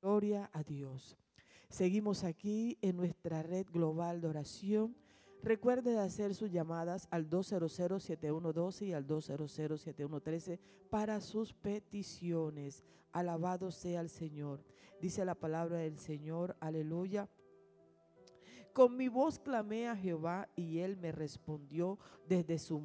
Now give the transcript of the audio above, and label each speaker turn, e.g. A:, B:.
A: Gloria a Dios. Seguimos aquí en nuestra red global de oración. Recuerde de hacer sus llamadas al 200-7112 y al 200-7113 para sus peticiones. Alabado sea el Señor. Dice la palabra del Señor, aleluya. Con mi voz clamé a Jehová y él me respondió desde su